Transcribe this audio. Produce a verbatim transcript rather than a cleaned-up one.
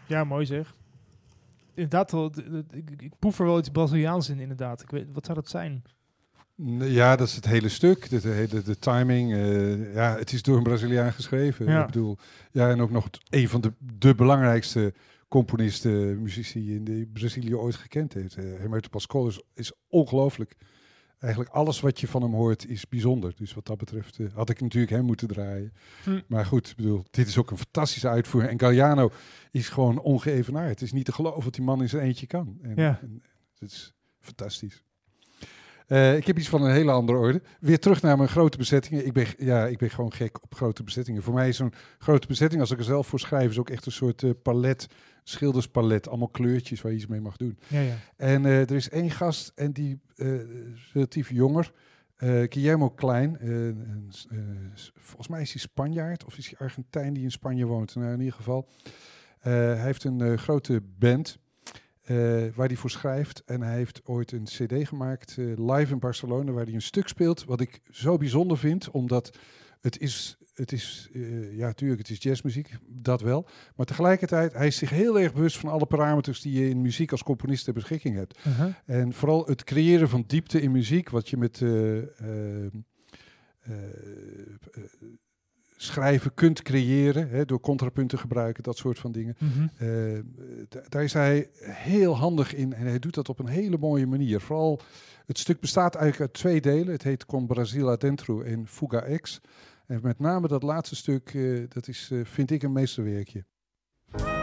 Ja, mooi zeg. Inderdaad, wel, d- d- ik, ik proef er wel iets Braziliaans in, inderdaad. Ik weet, wat zou dat zijn? Ja, dat is het hele stuk, de, de, hele- de timing. eh, ja, het is door een Braziliaan geschreven. Ja. Ik bedoel, ja, en ook nog het- een van de, de belangrijkste componisten, muzici in de Brazilië ooit gekend heeft. Uh, Hermeto Pascoal is, is ongelooflijk. Eigenlijk alles wat je van hem hoort is bijzonder. Dus wat dat betreft uh, had ik natuurlijk hem moeten draaien. Hm. Maar goed, ik bedoel, dit is ook een fantastische uitvoering. En Galliano is gewoon ongeëvenaard. Het is niet te geloven wat die man in zijn eentje kan. En, Ja. en, het is fantastisch. Uh, ik heb iets van een hele andere orde. Weer terug naar mijn grote bezettingen. Ik ben, ja, ik ben gewoon gek op grote bezettingen. Voor mij is zo'n grote bezetting, als ik er zelf voor schrijf, is ook echt een soort uh, palet, schilderspalet. Allemaal kleurtjes waar je iets mee mag doen. Ja, ja. En uh, er is één gast, en die uh, relatief jonger, uh, Guillermo Klein. Uh, uh, uh, volgens mij is hij Spanjaard of is hij Argentijn die in Spanje woont. Nou, in ieder geval. Uh, hij heeft een uh, grote band. Uh, waar hij voor schrijft. En hij heeft ooit een cd gemaakt, uh, live in Barcelona, waar hij een stuk speelt, wat ik zo bijzonder vind, omdat het is, het is uh, ja, tuurlijk, het is jazzmuziek, dat wel. Maar tegelijkertijd, hij is zich heel erg bewust van alle parameters die je in muziek als componist ter beschikking hebt. Uh-huh. En vooral het creëren van diepte in muziek, wat je met uh, uh, uh, uh, schrijven kunt creëren, hè, door contrapunten gebruiken, dat soort van dingen. Mm-hmm. Uh, d- daar is hij heel handig in en hij doet dat op een hele mooie manier. Vooral, het stuk bestaat eigenlijk uit twee delen. Het heet Con Brasil Adentro en Fuga X. En met name dat laatste stuk, uh, dat is, uh, vind ik, een meesterwerkje.